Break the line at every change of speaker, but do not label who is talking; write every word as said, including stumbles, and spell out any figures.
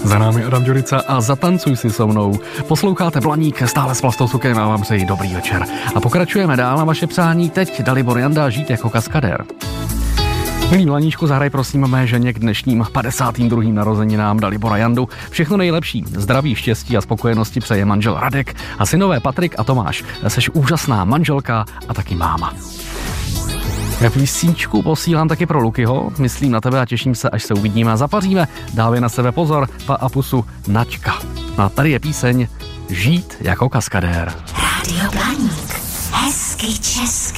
Za námi Adam Ďurica a Zatancuj si so mnou. Posloucháte Blaník, stále s Vlastou Sukem a vám přeji dobrý večer. A pokračujeme dál na vaše přání. Teď Dalibor Janda, Žít jako kaskadér. Milý Blaníčku, zahraj prosím mé ženě k dnešním padesátým druhým narozeninám Dalibora Jandu. Všechno nejlepší, zdraví, štěstí a spokojenosti přeje manžel Radek a synové Patrik a Tomáš. Seš úžasná manželka a taky máma. Písničku posílám taky pro Lukyho, myslím na tebe a těším se, až se uvidíme a zapaříme. Dávej na sebe pozor, pa a pusu, Naďka. A tady je píseň Žít jako kaskadér.
Rádio Blaník, hezky česky.